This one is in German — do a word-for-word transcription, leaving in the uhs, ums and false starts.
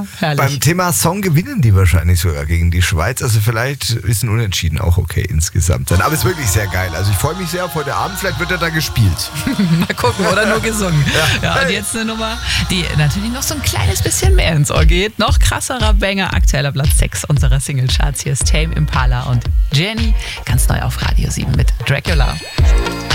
Ja, herrlich. Beim Thema Song gewinnen die wahrscheinlich sogar gegen die Schweiz. Also vielleicht ist ein Unentschieden auch okay insgesamt. Aber es ist wirklich sehr geil. Also ich freue mich sehr auf heute Abend. Vielleicht wird er da gespielt. Mal gucken, oder nur gesungen. Ja, ja, und jetzt eine Nummer, die natürlich noch so ein kleines bisschen mehr ins Ohr geht. Noch krasserer Banger, aktueller Platz sechs unserer Single-Charts. Hier ist Tame Impala und Jenny. Ganz neu auf Radio sieben mit Dracula.